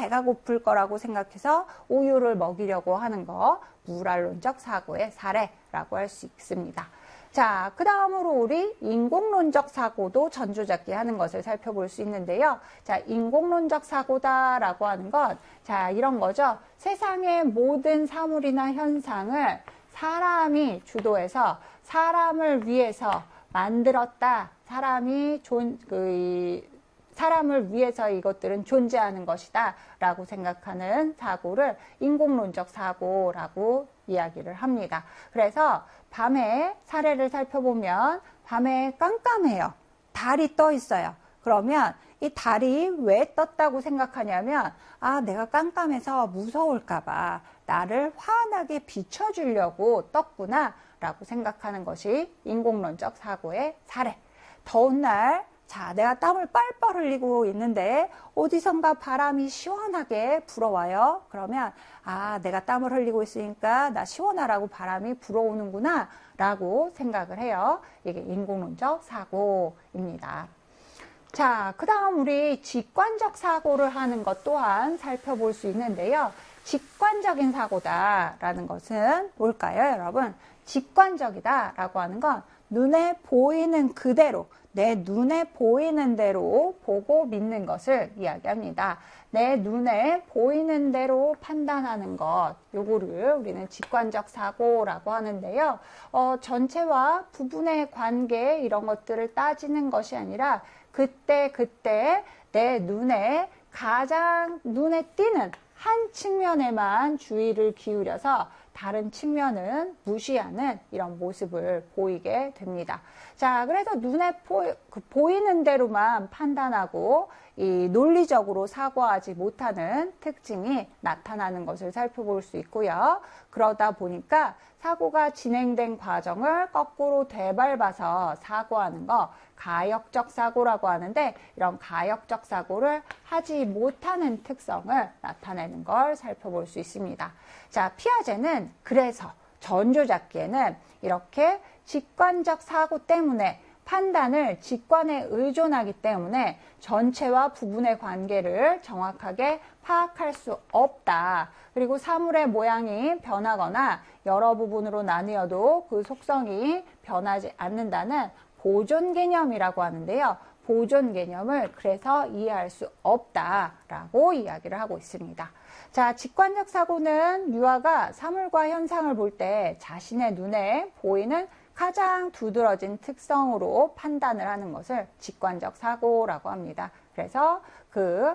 배가 고플 거라고 생각해서 우유를 먹이려고 하는 거, 무랄론적 사고의 사례라고 할 수 있습니다. 자, 그 다음으로 우리 인공론적 사고도 전조잡기 하는 것을 살펴볼 수 있는데요. 자, 인공론적 사고다라고 하는 건, 자, 이런 거죠. 세상의 모든 사물이나 현상을 사람이 주도해서 사람을 위해서 만들었다. 사람을 위해서 이것들은 존재하는 것이다 라고 생각하는 사고를 인공론적 사고라고 이야기를 합니다. 그래서 밤에 사례를 살펴보면 밤에 깜깜해요. 달이 떠 있어요. 그러면 이 달이 왜 떴다고 생각하냐면 내가 깜깜해서 무서울까봐 나를 환하게 비춰주려고 떴구나 라고 생각하는 것이 인공론적 사고의 사례. 더운 날 자, 내가 땀을 뻘뻘 흘리고 있는데 어디선가 바람이 시원하게 불어와요. 그러면 내가 땀을 흘리고 있으니까 나 시원하라고 바람이 불어오는구나 라고 생각을 해요. 이게 인공론적 사고입니다. 자, 그 다음 우리 직관적 사고를 하는 것 또한 살펴볼 수 있는데요. 직관적인 사고다라는 것은 뭘까요, 여러분? 직관적이다라고 하는 건 눈에 보이는 그대로, 내 눈에 보이는 대로 보고 믿는 것을 이야기합니다. 내 눈에 보이는 대로 판단하는 것, 요거를 우리는 직관적 사고라고 하는데요. 전체와 부분의 관계 이런 것들을 따지는 것이 아니라 그때 내 눈에 가장 눈에 띄는 한 측면에만 주의를 기울여서 다른 측면은 무시하는 이런 모습을 보이게 됩니다. 자, 그래서 눈에 보이는 대로만 판단하고 이 논리적으로 사고하지 못하는 특징이 나타나는 것을 살펴볼 수 있고요. 그러다 보니까 사고가 진행된 과정을 거꾸로 되밟아서 사고하는 거 가역적 사고라고 하는데 이런 가역적 사고를 하지 못하는 특성을 나타내는 걸 살펴볼 수 있습니다. 자, 피아제는 그래서 전조잡기에는 이렇게 직관적 사고 때문에 판단을 직관에 의존하기 때문에 전체와 부분의 관계를 정확하게 파악할 수 없다. 그리고 사물의 모양이 변하거나 여러 부분으로 나뉘어도 그 속성이 변하지 않는다는 보존 개념이라고 하는데요. 보존 개념을 그래서 이해할 수 없다라고 이야기를 하고 있습니다. 자, 직관적 사고는 유아가 사물과 현상을 볼 때 자신의 눈에 보이는 가장 두드러진 특성으로 판단을 하는 것을 직관적 사고라고 합니다. 그래서 그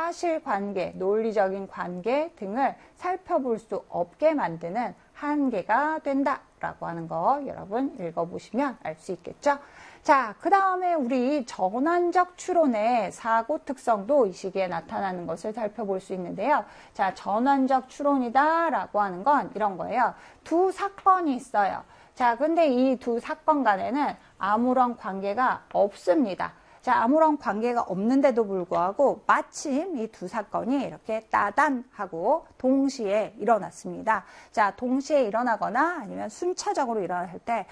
사실관계, 논리적인 관계 등을 살펴볼 수 없게 만드는 한계가 된다라고 하는 거 여러분 읽어보시면 알 수 있겠죠? 자, 그 다음에 우리 전환적 추론의 사고 특성도 이 시기에 나타나는 것을 살펴볼 수 있는데요. 자, 전환적 추론이다 라고 하는 건 이런 거예요. 두 사건이 있어요. 자, 근데 이 두 사건 간에는 아무런 관계가 없습니다. 자, 아무런 관계가 없는데도 불구하고 마침 이 두 사건이 이렇게 따단하고 동시에 일어났습니다. 자, 동시에 일어나거나 아니면 순차적으로 일어났을 때,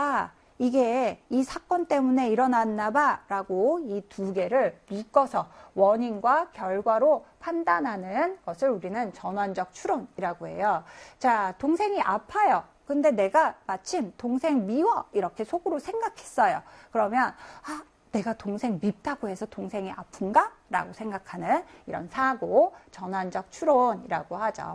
이게 이 사건 때문에 일어났나 봐 라고 이 두 개를 묶어서 원인과 결과로 판단하는 것을 우리는 전환적 추론이라고 해요. 자, 동생이 아파요. 근데 내가 마침 동생 미워 이렇게 속으로 생각했어요. 그러면 내가 동생 밉다고 해서 동생이 아픈가? 라고 생각하는 이런 사고, 전환적 추론이라고 하죠.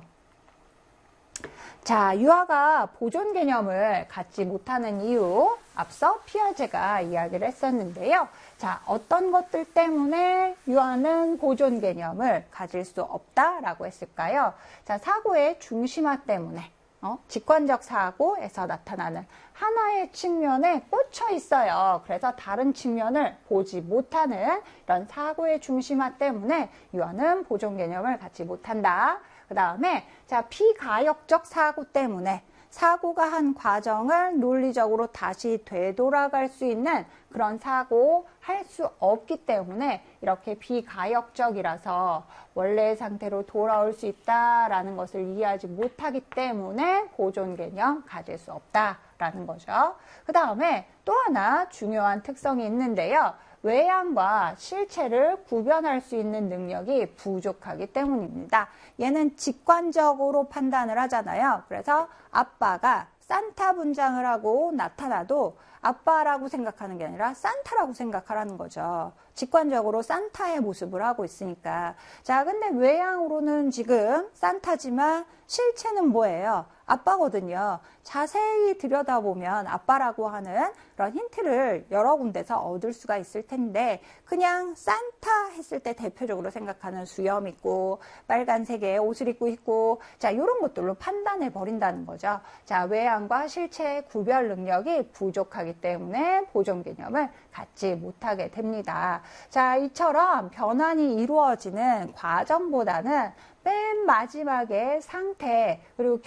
자, 유아가 보존 개념을 갖지 못하는 이유, 앞서 피아제가 이야기를 했었는데요. 자, 어떤 것들 때문에 유아는 보존 개념을 가질 수 없다라고 했을까요? 자, 사고의 중심화 때문에. 직관적 사고에서 나타나는 하나의 측면에 꽂혀 있어요. 그래서 다른 측면을 보지 못하는 이런 사고의 중심화 때문에 유아는 보존 개념을 갖지 못한다. 그 다음에 자, 비가역적 사고 때문에 사고가 한 과정을 논리적으로 다시 되돌아갈 수 있는 그런 사고 할 수 없기 때문에 이렇게 비가역적이라서 원래의 상태로 돌아올 수 있다라는 것을 이해하지 못하기 때문에 보존 개념 가질 수 없다라는 거죠. 그 다음에 또 하나 중요한 특성이 있는데요. 외양과 실체를 구별할 수 있는 능력이 부족하기 때문입니다. 얘는 직관적으로 판단을 하잖아요. 그래서 아빠가 산타 분장을 하고 나타나도 아빠라고 생각하는 게 아니라 산타라고 생각하라는 거죠. 직관적으로 산타의 모습을 하고 있으니까. 자, 근데 외양으로는 지금 산타지만 실체는 뭐예요? 아빠거든요. 자세히 들여다보면 아빠라고 하는 그런 힌트를 여러 군데서 얻을 수가 있을 텐데 그냥 산타 했을 때 대표적으로 생각하는 수염 있고 빨간색의 옷을 입고 있고 자, 이런 것들로 판단해 버린다는 거죠. 자, 외양과 실체의 구별 능력이 부족하기 때문에 보존 개념을 갖지 못하게 됩니다. 자, 이처럼 변환이 이루어지는 과정보다는 맨 마지막에 상태 그리고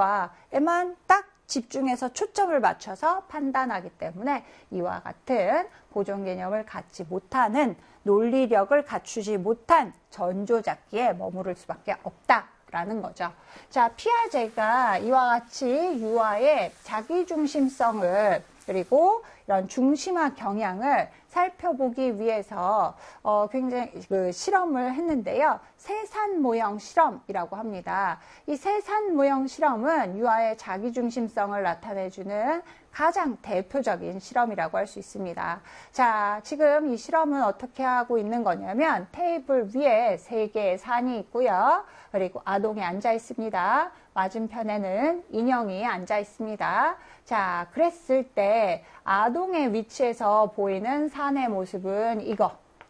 결과에만 딱 집중해서 초점을 맞춰서 판단하기 때문에 이와 같은 보존 개념을 갖지 못하는 논리력을 갖추지 못한 전조잡기에 머무를 수밖에 없다라는 거죠. 자, 피아제가 이와 같이 유아의 자기중심성을 그리고 이런 중심화 경향을 살펴보기 위해서 굉장히 실험을 했는데요. 세산 모형 실험이라고 합니다. 이 세산 모형 실험은 유아의 자기중심성을 나타내주는 가장 대표적인 실험이라고 할 수 있습니다. 자, 지금 이 실험은 어떻게 하고 있는 거냐면 테이블 위에 3개의 산이 있고요. 그리고 아동이 앉아 있습니다. 맞은편에는 인형이 앉아 있습니다. 자, 그랬을 때 아동의 위치에서 보이는 산의 모습은 이거.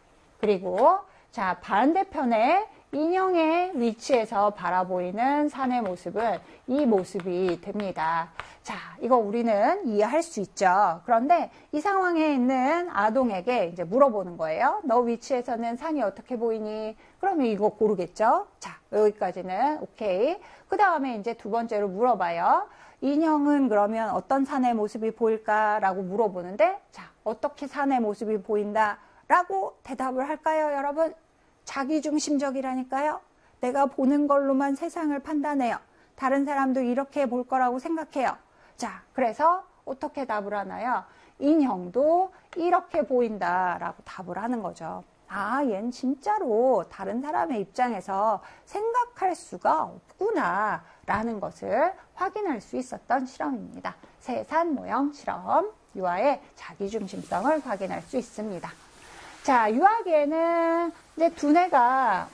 그리고 자, 반대편에 인형의 위치에서 바라보이는 산의 모습은 이 모습이 됩니다. 자, 이거 우리는 이해할 수 있죠. 그런데 이 상황에 있는 아동에게 이제 물어보는 거예요. 너 위치에서는 산이 어떻게 보이니? 그러면 이거 고르겠죠. 자, 여기까지는 오케이. 그 다음에 이제 두 번째로 물어봐요. 인형은 그러면 어떤 산의 모습이 보일까라고 물어보는데, 자, 어떻게 산의 모습이 보인다? 라고 대답을 할까요, 여러분? 자기중심적이라니까요. 내가 보는 걸로만 세상을 판단해요. 다른 사람도 이렇게 볼 거라고 생각해요. 자, 그래서 어떻게 답을 하나요? 인형도 이렇게 보인다라고 답을 하는 거죠. 아, 얜 진짜로 다른 사람의 입장에서 생각할 수가 없구나 라는 것을 확인할 수 있었던 실험입니다. 세산 모형 실험, 유아의 자기중심성을 확인할 수 있습니다. 자, 유아기에는 이제 두뇌가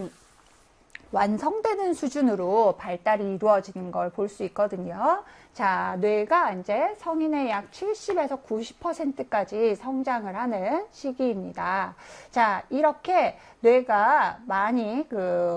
완성되는 수준으로 발달이 이루어지는 걸 볼 수 있거든요. 자, 뇌가 이제 성인의 약 70에서 90%까지 성장을 하는 시기입니다. 자, 이렇게 뇌가 많이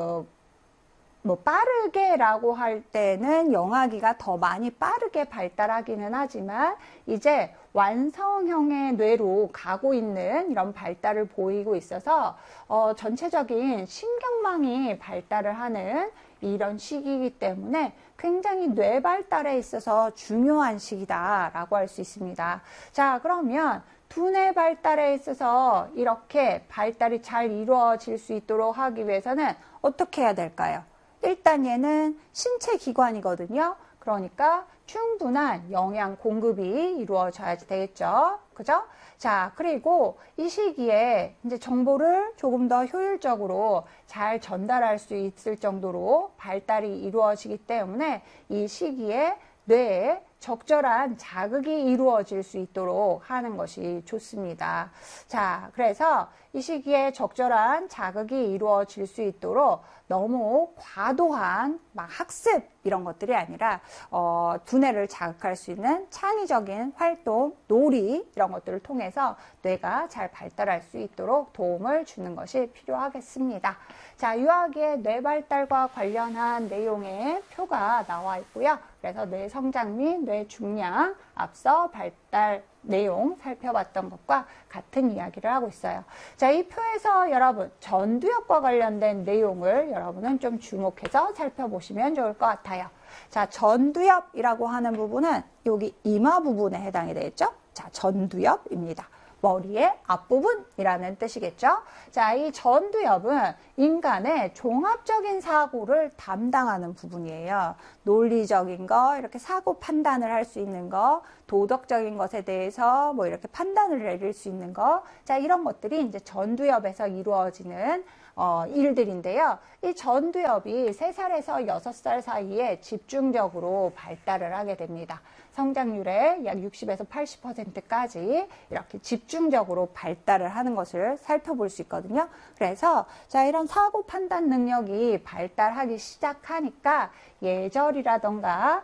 빠르게라고 할 때는 영아기가 더 많이 빠르게 발달하기는 하지만 이제 완성형의 뇌로 가고 있는 이런 발달을 보이고 있어서 전체적인 신경망이 발달을 하는 이런 시기이기 때문에 굉장히 뇌 발달에 있어서 중요한 시기다라고 할 수 있습니다. 자, 그러면 두뇌 발달에 있어서 이렇게 발달이 잘 이루어질 수 있도록 하기 위해서는 어떻게 해야 될까요? 일단 얘는 신체 기관이거든요. 그러니까 충분한 영양 공급이 이루어져야 되겠죠. 그죠? 자, 그리고 이 시기에 이제 정보를 조금 더 효율적으로 잘 전달할 수 있을 정도로 발달이 이루어지기 때문에 이 시기에 뇌에 적절한 자극이 이루어질 수 있도록 하는 것이 좋습니다. 자, 그래서 이 시기에 적절한 자극이 이루어질 수 있도록 너무 과도한 학습 이런 것들이 아니라 두뇌를 자극할 수 있는 창의적인 활동, 놀이 이런 것들을 통해서 뇌가 잘 발달할 수 있도록 도움을 주는 것이 필요하겠습니다. 자, 유아기의 뇌 발달과 관련한 내용의 표가 나와 있고요. 그래서 뇌 성장 및 뇌 중량, 앞서 발달 내용 살펴봤던 것과 같은 이야기를 하고 있어요. 자, 이 표에서 여러분 전두엽과 관련된 내용을 여러분은 좀 주목해서 살펴보시면 좋을 것 같아요. 자, 전두엽이라고 하는 부분은 여기 이마 부분에 해당이 되겠죠? 자, 전두엽입니다. 머리의 앞부분이라는 뜻이겠죠. 자, 이 전두엽은 인간의 종합적인 사고를 담당하는 부분이에요. 논리적인 거, 이렇게 사고 판단을 할 수 있는 거, 도덕적인 것에 대해서 뭐 이렇게 판단을 내릴 수 있는 거, 자, 이런 것들이 이제 전두엽에서 이루어지는 일들인데요. 이 전두엽이 3살에서 6살 사이에 집중적으로 발달을 하게 됩니다. 성장률의 약 60에서 80%까지 이렇게 집중적으로 발달을 하는 것을 살펴볼 수 있거든요. 그래서 자, 이런 사고 판단 능력이 발달하기 시작하니까 예절이라던가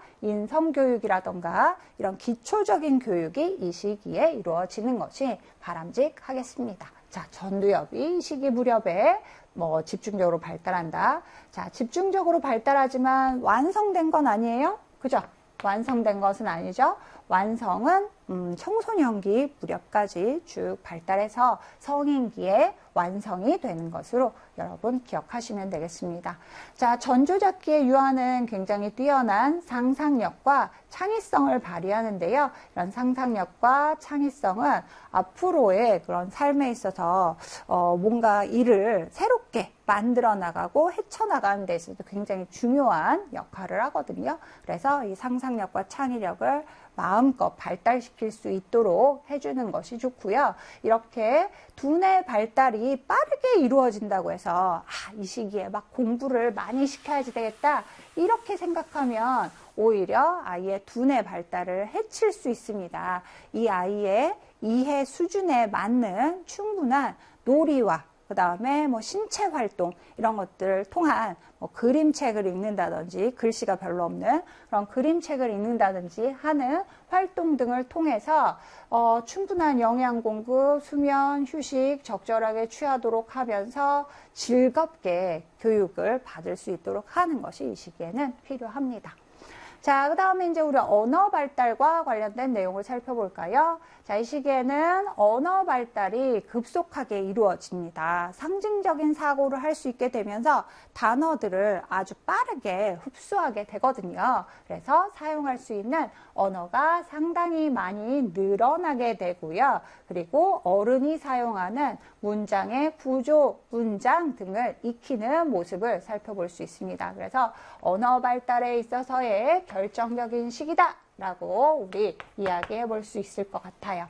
인성교육이라던가 이런 기초적인 교육이 이 시기에 이루어지는 것이 바람직하겠습니다. 자, 전두엽이 이 시기 무렵에 집중적으로 발달한다. 자, 집중적으로 발달하지만 완성된 건 아니에요? 그죠? 완성된 것은 아니죠. 완성은 청소년기 무렵까지 쭉 발달해서 성인기에 완성이 되는 것으로 여러분 기억하시면 되겠습니다. 자, 전조잡기의 유아는 굉장히 뛰어난 상상력과 창의성을 발휘하는데요. 이런 상상력과 창의성은 앞으로의 그런 삶에 있어서 뭔가 일을 새롭게 만들어 나가고 헤쳐나가는 데 있어서 굉장히 중요한 역할을 하거든요. 그래서 이 상상력과 창의력을 마음껏 발달시킬 수 있도록 해주는 것이 좋고요. 이렇게 두뇌 발달이 빠르게 이루어진다고 해서 이 시기에 막 공부를 많이 시켜야지 되겠다 이렇게 생각하면 오히려 아이의 두뇌 발달을 해칠 수 있습니다. 이 아이의 이해 수준에 맞는 충분한 놀이와 그 다음에 신체 활동 이런 것들을 통한 그림책을 읽는다든지 글씨가 별로 없는 그런 그림책을 읽는다든지 하는 활동 등을 통해서 충분한 영양 공급, 수면, 휴식 적절하게 취하도록 하면서 즐겁게 교육을 받을 수 있도록 하는 것이 이 시기에는 필요합니다. 자, 그 다음에 이제 우리 언어 발달과 관련된 내용을 살펴볼까요? 자, 이 시기에는 언어 발달이 급속하게 이루어집니다. 상징적인 사고를 할 수 있게 되면서 단어들을 아주 빠르게 흡수하게 되거든요. 그래서 사용할 수 있는 언어가 상당히 많이 늘어나게 되고요. 그리고 어른이 사용하는 문장의 구조, 문장 등을 익히는 모습을 살펴볼 수 있습니다. 그래서 언어 발달에 있어서의 결정적인 시기다 라고 우리 이야기해 볼 수 있을 것 같아요.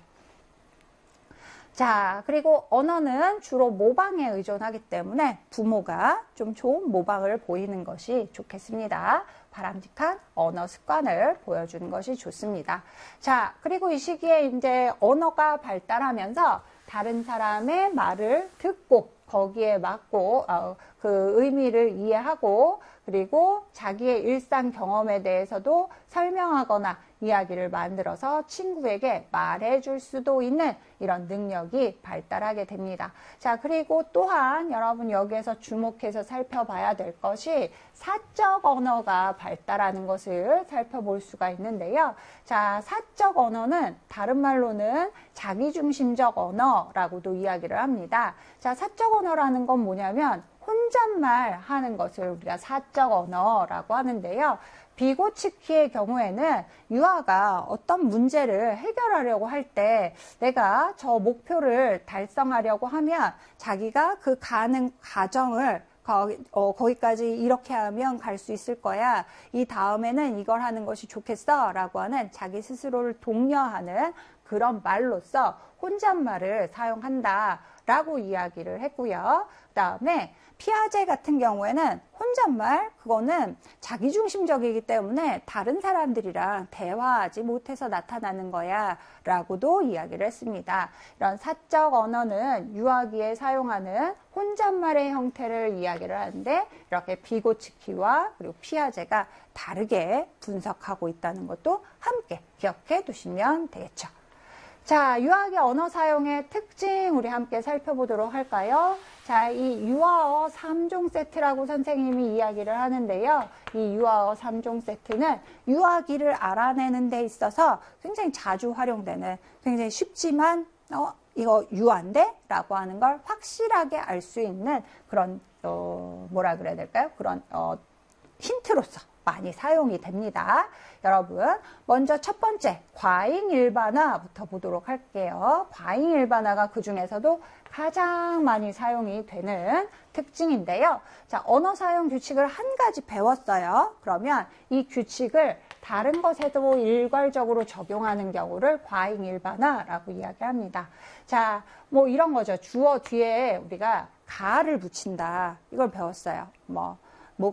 자, 그리고 언어는 주로 모방에 의존하기 때문에 부모가 좀 좋은 모방을 보이는 것이 좋겠습니다. 바람직한 언어 습관을 보여주는 것이 좋습니다. 자, 그리고 이 시기에 이제 언어가 발달하면서 다른 사람의 말을 듣고 거기에 맞고 그 의미를 이해하고 그리고 자기의 일상 경험에 대해서도 설명하거나 이야기를 만들어서 친구에게 말해줄 수도 있는 이런 능력이 발달하게 됩니다. 자, 그리고 또한 여러분 여기에서 주목해서 살펴봐야 될 것이 사적 언어가 발달하는 것을 살펴볼 수가 있는데요. 자, 사적 언어는 다른 말로는 자기중심적 언어라고도 이야기를 합니다. 자, 사적 언어라는 건 뭐냐면 혼잣말 하는 것을 우리가 사적 언어라고 하는데요. 비고치키의 경우에는 유아가 어떤 문제를 해결하려고 할 때 내가 저 목표를 달성하려고 하면 자기가 그 가는 과정을 거기까지 이렇게 하면 갈 수 있을 거야. 이 다음에는 이걸 하는 것이 좋겠어. 라고 하는 자기 스스로를 독려하는 그런 말로써 혼잣말을 사용한다. 라고 이야기를 했고요. 그 다음에 피아제 같은 경우에는 혼잣말, 그거는 자기중심적이기 때문에 다른 사람들이랑 대화하지 못해서 나타나는 거야 라고도 이야기를 했습니다. 이런 사적 언어는 유아기에 사용하는 혼잣말의 형태를 이야기를 하는데 이렇게 비고치키와 그리고 피아제가 다르게 분석하고 있다는 것도 함께 기억해 두시면 되겠죠. 자, 유아기 언어 사용의 특징 우리 함께 살펴보도록 할까요? 자, 이 유아어 3종 세트라고 선생님이 이야기를 하는데요. 이 유아어 3종 세트는 유아기를 알아내는 데 있어서 굉장히 자주 활용되는 굉장히 쉽지만 이거 유아인데? 라고 하는 걸 확실하게 알 수 있는 그런 뭐라 그래야 될까요? 그런 힌트로서 많이 사용이 됩니다. 여러분, 먼저 첫 번째 과잉 일반화부터 보도록 할게요. 과잉 일반화가 그 중에서도 가장 많이 사용이 되는 특징인데요. 자, 언어 사용 규칙을 한 가지 배웠어요. 그러면 이 규칙을 다른 것에도 일괄적으로 적용하는 경우를 과잉 일반화라고 이야기합니다. 자, 뭐 이런 거죠. 주어 뒤에 우리가 가를 붙인다. 이걸 배웠어요. 뭐